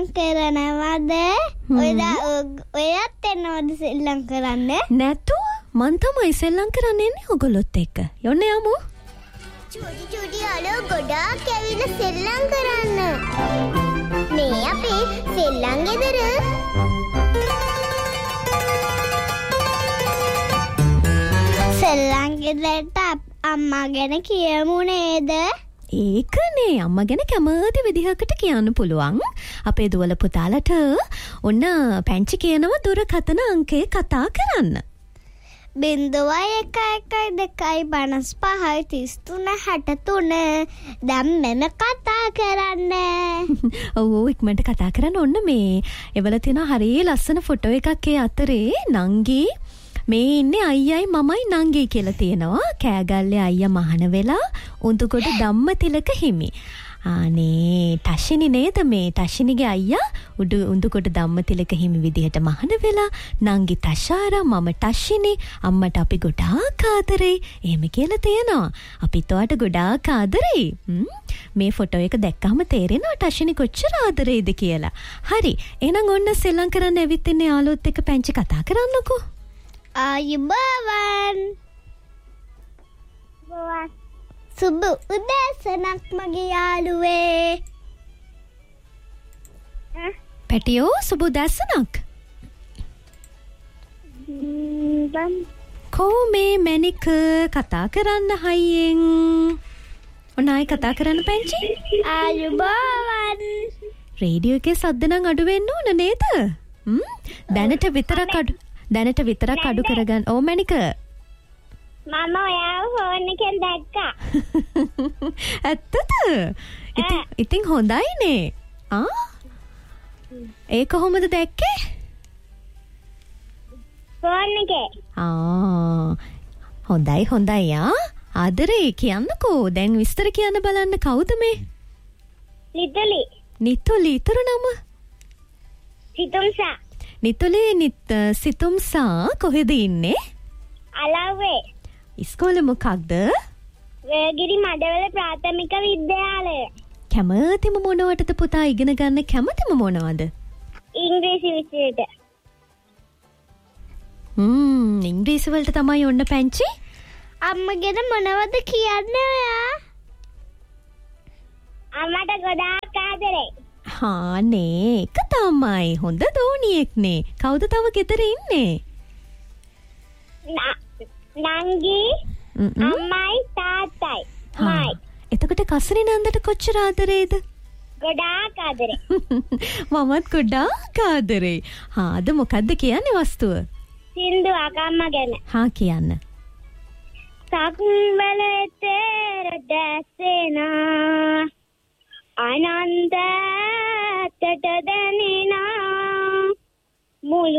කරනවද? ඔයත් එනවද සෙල්ලම් කරන්න? නැතුව මං තමයි සෙල්ලම් කරන්න එන්නේ ඔයගොල්ලොත් එක්ක. යන්න යමු. චුටි යාළුවෝ ගොඩාක් ඇවිල්ලා සෙල්ලම් කරන්න. මේ අපේ සෙල්ලම් ගෙදර. සෙල්ලම් ගෙදරට අම්මා ගැන කියමු නේද? ඒකනේ අම්මා ගැන කැමති විදිහකට කියන්න පුළුවන්. අපේ දුවල පුතාලට ඔන්න පැංචි කියනවා දුරකථන අංකේ කතා කරන්න. 0115253 දැන් මෙම කතා කරන්න. ඔව් ඉක්මනට කතා කරන්න ඔන්න මේ. එවල තියෙන හරිය ලස්සන ෆොටෝ එකක් ඒ අතරේ නංගී මේ ඉන්නේ අයියයි මමයි නංගී කියලා තියෙනවා. කෑගල්ලේ අයියා මහාන වෙලා උඳුකොට ධම්මතිලක හිමි. අනේ ටෂිනි නේද මේ ටෂිනිගේ අයියා උඳුකොට ධම්මතිලක හිමි විදිහට මහාන වෙලා නංගි තෂාරා මම ටෂිනි අම්මට අපි ගොඩාක් ආදරෙයි. එහෙම කියලා තියෙනවා. අපිත් ඔයාට ගොඩාක් ආදරෙයි. මේ ෆොටෝ එක දැක්කම තේරෙනවා ටෂිනි කොච්චර ආදරෙයිද කියලා. හරි. එහෙනම් ඔන්න සෙල්ලම් කරන්න ඇවිත් ඉන්නේ යාළුවොත් එක්ක පැංචි කතා කරන්නකෝ. ආයුබෝවන්. සුබ උදෑසනක් මගේ යාළුවේ. පැටියෝ සුබ උදෑසනක්. කෝ මේ මැනික කතා කරන්න හයියෙන්. ඔන්න ආයි කතා කරන්න පැංචි. ආයුබෝවන්. රේඩියෝ එකේ සද්ද නම් අඩු වෙන්න ඕන නේද? දැනට විතරක් අඩු කරගන්න. ඕ මැනික. මම ඔයාව ෆෝන් එකෙන් දැක්කා. ඇත්තද? ඉතින් හොඳයිනේ. ඒ කොහොමද දැක්කේ? ෆෝන් එකේ. හොඳයි ආදරේ කියන්නකෝ. දැන් විස්තර කියන්න බලන්න කවුද මේ? නිතුලි ඉතුරු නම? සිතුම්සා. නිතුලි සිතුම්සා කොහෙද ඉන්නේ? අලව්වේ. ඉස්කෝලේ මොකක්ද? වේගිරි මඩවල ප්‍රාථමික විද්‍යාලය. කැමතිම මොනවටද පුතා ඉගෙන ගන්න කැමතිම මොනවද? ඉංග්‍රීසි විෂයට. ඉංග්‍රීසි වලට තමයි ඔන්න පැංචි. අම්මගෙන මොනවද කියන්නේ ඔයා? අම්මට ගොඩාක් ආදරෙයි. නේ ඒක තමයි හොඳ දෝනියෙක්නේ. කවුද තව ගෙදර ඉන්නේ? නංගී අම්මයි තාත්තයි මයි. එතකොට කසරි නන්දට කොච්චර ආදරේද? ගොඩාක් ආදරේ. මමත් ගොඩාක් ආදරේ. අද මොකද්ද කියන්නේ වස්තුව? සින්දුවක් අම්මා ගැන. කියන්න. සක්වලේ තෙර දැසෙනා අනන්තයට දැනෙනා මුළු